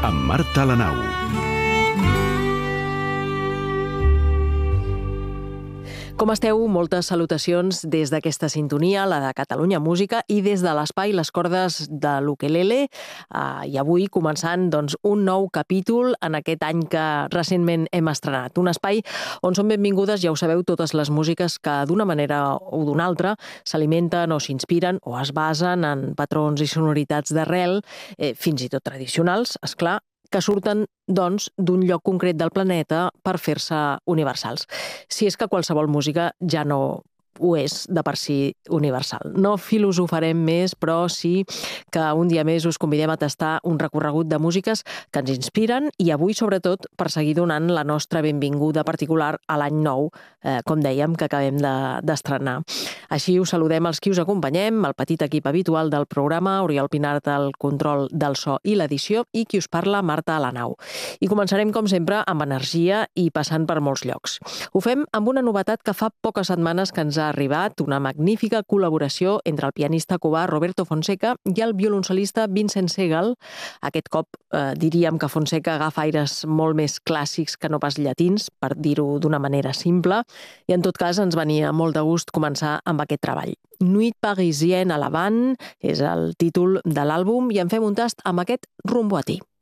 amb Marta Alanau. Com esteu? Moltes salutacions des d'aquesta sintonia, la de Catalunya Música, i des de l'espai Les Cordes de l'Ukelele. I avui començant un nou capítol en aquest any que recentment hem estrenat. Un espai on són benvingudes, ja ho sabeu, totes les músiques que d'una manera o d'una altra s'alimenten o s'inspiren o es basen en patrons i sonoritats d'arrel, fins i tot tradicionals, esclar, que surten, doncs, d'un lloc concret del planeta per fer-se universals. Si és que qualsevol música ja no ho és de per si universal. No filosofarem més, però sí que un dia més us convidem a tastar un recorregut de músiques que ens inspiren i avui, sobretot, per seguir donant la nostra benvinguda particular a l'any nou, com dèiem, que acabem d'estrenar. Així us saludem els qui us acompanyem, el petit equip habitual del programa, Oriol Pinart al control del so i l'edició, i qui us parla, Marta Alanau. I començarem, com sempre, amb energia i passant per molts llocs. Ho fem amb una novetat que fa poques setmanes que ens ha arribat, una magnífica col·laboració entre el pianista cubà Roberto Fonseca i el violoncel·lista Vincent Segal. Aquest cop diríem que Fonseca agafa aires molt més clàssics que no pas llatins, per dir-ho d'una manera simple, i en tot cas ens venia molt de gust començar amb aquest treball. Nuit Parisienne à l'Havane és el títol de l'àlbum i en fem un tast amb aquest Rumbo a ti.